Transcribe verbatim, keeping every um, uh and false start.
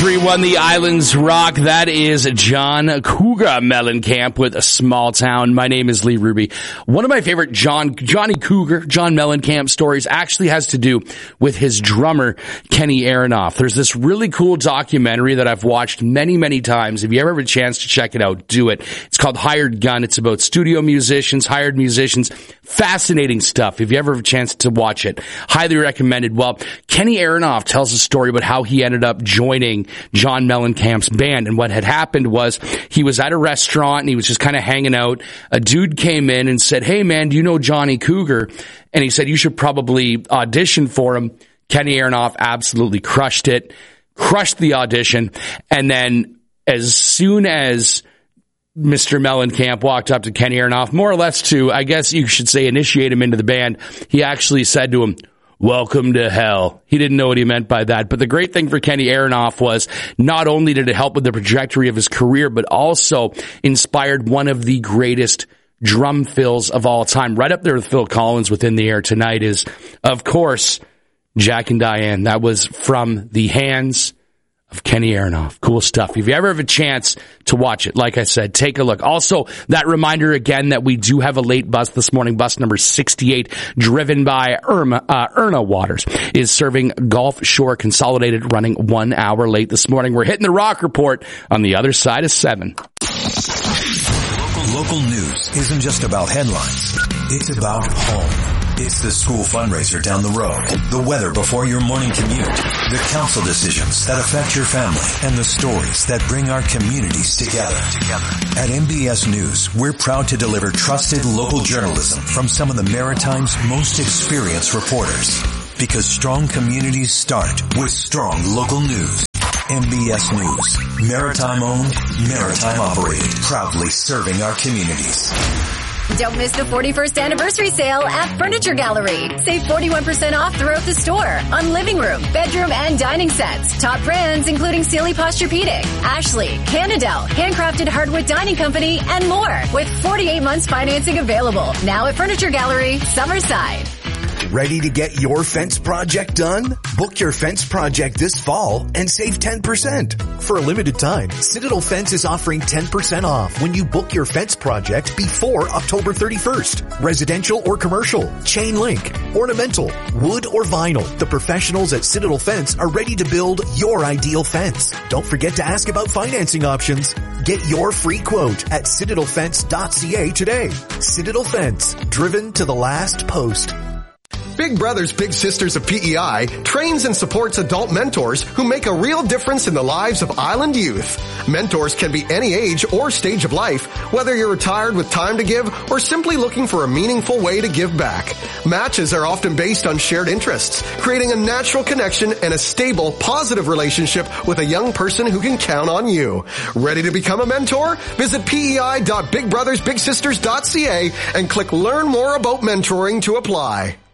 three one The Islands Rock. That is John Cougar Mellencamp with a Small Town. My name is Lee Ruby. One of my favorite John Johnny Cougar, John Mellencamp stories actually has to do with his drummer, Kenny Aronoff. There's this really cool documentary that I've watched many, many times. If you ever have a chance to check it out, do it. It's called Hired Gun. It's about studio musicians, hired musicians. Fascinating stuff. If you ever have a chance to watch it, highly recommended. Well, Kenny Aronoff tells a story about how he ended up joining John Mellencamp's band. And what had happened was he was at a restaurant and he was just kind of hanging out. A dude came in and said, "Hey man, do you know Johnny Cougar?" And he said, "You should probably audition for him." Kenny Aronoff absolutely crushed it, crushed the audition. And then as soon as Mister Mellencamp walked up to Kenny Aronoff, more or less to, I guess you should say, initiate him into the band, he actually said to him, "Welcome to hell." He didn't know what he meant by that. But the great thing for Kenny Aronoff was not only did it help with the trajectory of his career, but also inspired one of the greatest drum fills of all time. Right up there with Phil Collins within the air tonight is, of course, Jack and Diane. That was from the hands of Kenny Aronoff. Cool stuff. If you ever have a chance to watch it, like I said, take a look. Also, that reminder again that we do have a late bus this morning. Bus number sixty-eight, driven by Irma, uh, Erna Waters, is serving Gulf Shore Consolidated, running one hour late this morning. We're hitting the Rock Report on the other side of seven. Local, local news isn't just about headlines. It's about home. It's the school fundraiser down the road, the weather before your morning commute, the council decisions that affect your family, and the stories that bring our communities together. Together. At M B S News, we're proud to deliver trusted local journalism from some of the Maritime's most experienced reporters. Because strong communities start with strong local news. M B S News, Maritime owned, Maritime operated, proudly serving our communities. Don't miss the forty-first anniversary sale at Furniture Gallery. Save forty-one percent off throughout the store on living room, bedroom, and dining sets. Top brands including Sealy Posturepedic, Ashley, Canadel, Handcrafted Hardwood Dining Company, and more. With forty-eight months financing available. Now at Furniture Gallery, Summerside. Ready to get your fence project done? Book your fence project this fall and save ten percent. For a limited time, Citadel Fence is offering ten percent off when you book your fence project before October thirty-first. Residential or commercial, chain link, ornamental, wood or vinyl. The professionals at Citadel Fence are ready to build your ideal fence. Don't forget to ask about financing options. Get your free quote at citadel fence dot c a today. Citadel Fence, driven to the last post. Big Brothers Big Sisters of P E I trains and supports adult mentors who make a real difference in the lives of island youth. Mentors can be any age or stage of life, whether you're retired with time to give or simply looking for a meaningful way to give back. Matches are often based on shared interests, creating a natural connection and a stable, positive relationship with a young person who can count on you. Ready to become a mentor? Visit P E I dot big brothers big sisters dot c a and click Learn More About Mentoring to apply.